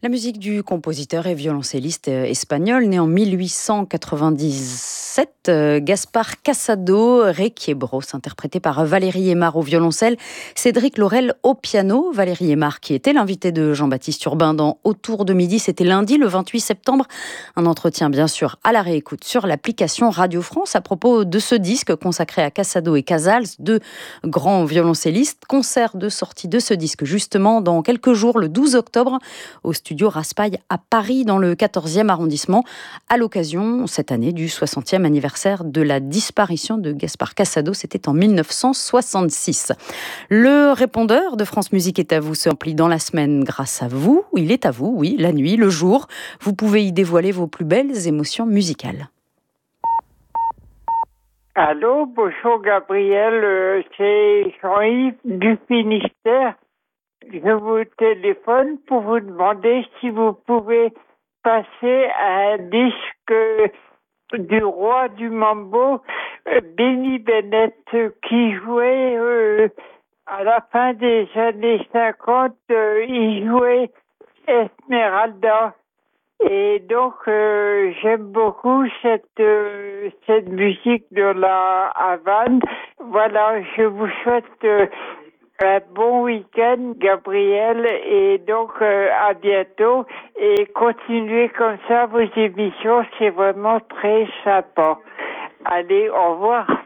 La musique du compositeur et violoncelliste espagnol né en 1897, Gaspar Casado, Requiebros, interprété par Valérie Aymar au violoncelle, Cédric Laurel au piano. Valérie Aymar qui était l'invité de Jean-Baptiste Urbain dans Autour de midi, c'était lundi le 28 septembre. Un entretien bien sûr à la réécoute sur l'application Radio France à propos de ce disque consacré à Casado et Casals, deux grands violoncellistes. Concert de sortie de ce disque justement dans quelques jours, le 12 octobre, au studio Raspail à Paris, dans le 14e arrondissement, à l'occasion, cette année, du 60e anniversaire de la disparition de Gaspar Casado. C'était en 1966. Le répondeur de France Musique est à vous, se remplit dans la semaine grâce à vous. Il est à vous, oui, la nuit, le jour. Vous pouvez y dévoiler vos plus belles émotions musicales. Allô, bonjour Gabriel, c'est Jean-Yves du Finistère. Je vous téléphone pour vous demander si vous pouvez passer un disque du roi du mambo, Benny Bennett, qui jouait à la fin des années 50, il jouait Esmeralda. Et donc, j'aime beaucoup cette musique de la Havane. Voilà, je vous souhaite un bon week-end, Gabriel, et donc à bientôt. Et continuez comme ça vos émissions, c'est vraiment très sympa. Allez, au revoir.